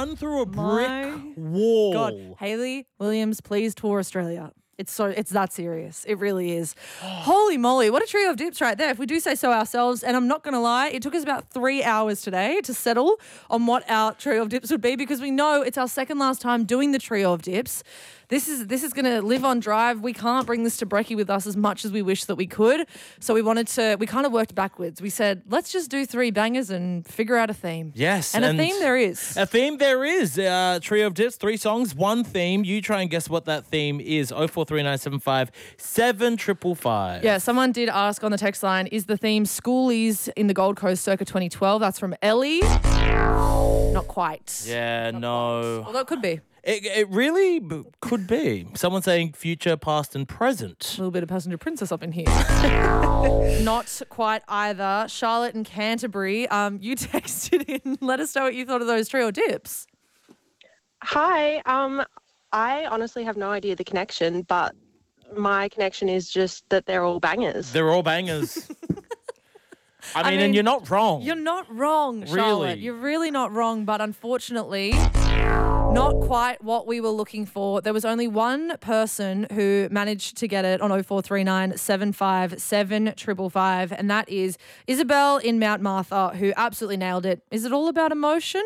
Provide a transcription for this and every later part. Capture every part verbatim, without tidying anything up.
run through a My brick wall. God, Hayley Williams, please tour Australia. It's so it's that serious. It really is. Holy moly, what a trio of dips right there. If we do say so ourselves, and I'm not going to lie, it took us about three hours today to settle on what our trio of dips would be because we know it's our second last time doing the trio of dips. This is this is going to live on Drive. We can't bring this to Brekkie with us as much as we wish that we could. So we wanted to, we kind of worked backwards. We said, let's just do three bangers and figure out a theme. Yes. And, and a theme there is. A theme there is. Uh, trio of dips, three songs, one theme. You try and guess what that theme is. oh four three nine seven five seven five five. Yeah, someone did ask on the text line, is the theme Schoolies in the Gold Coast circa twenty twelve? That's from Ellie. Not quite. Yeah, Not no. quite. Although it could be. It, it really b- could be. Someone saying future, past, and present. A little bit of Passenger Princess up in here. Not quite either. Charlotte and Canterbury, um, you texted in. Let us know what you thought of those trio dips. Hi. Um, I honestly have no idea the connection, but my connection is just that they're all bangers. They're all bangers. I, mean, I mean, and you're not wrong. You're not wrong, Charlotte. Really? You're really not wrong, but unfortunately, not quite what we were looking for. There was only one person who managed to get it on oh four three nine seven five seven five five, and that is Isabel in Mount Martha, who absolutely nailed it. Is it all about emotion?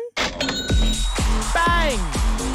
Bang!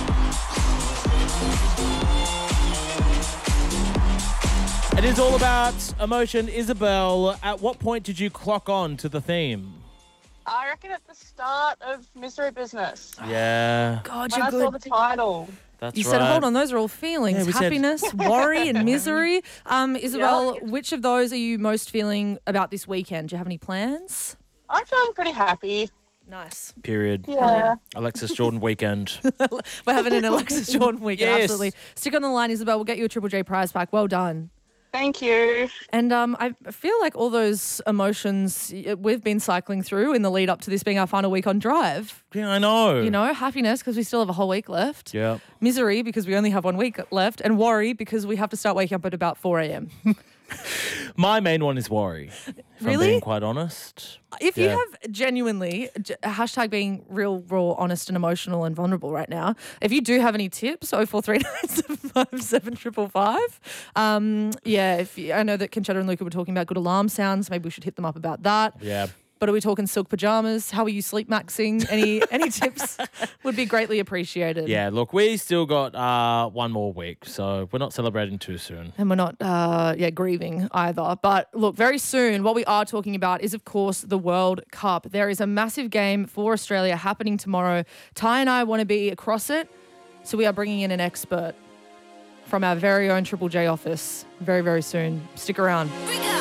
It is all about emotion. Isabel, at what point did you clock on to the theme? I reckon at the start of Misery Business. Yeah, God, When you're I good. saw the title. that's You right. said, hold on, those are all feelings. Yeah, we said- Happiness, worry, and misery. Um, Isabel, which of those are you most feeling about this weekend? Do you have any plans? I'm feeling pretty happy. Nice. Period. Yeah. Alexis Jordan weekend. We're having an Alexis Jordan weekend. Yes. Absolutely. Stick on the line, Isabel. We'll get you a Triple J prize pack. Well done. Thank you. And um, I feel like all those emotions we've been cycling through in the lead up to this being our final week on Drive. Yeah, I know. You know, happiness because we still have a whole week left. Yeah. Misery because we only have one week left. And worry because we have to start waking up at about four a.m. My main one is worry. If Really? I'm being quite honest. If you Yeah. have genuinely, j- hashtag being real, raw, honest and emotional and vulnerable right now, if you do have any tips, oh four three nine seven five seven five five. Um, yeah, if you, I know that Conchetta and Luca were talking about good alarm sounds. Maybe we should hit them up about that. Yeah. But are we talking silk pajamas? How are you sleep maxing? Any any tips would be greatly appreciated. Yeah, look, we still got uh, one more week, so we're not celebrating too soon. And we're not, uh, yeah, grieving either. But look, very soon, what we are talking about is, of course, the World Cup. There is a massive game for Australia happening tomorrow. Ty and I want to be across it, so we are bringing in an expert from our very own Triple J office very, very soon. Stick around. Break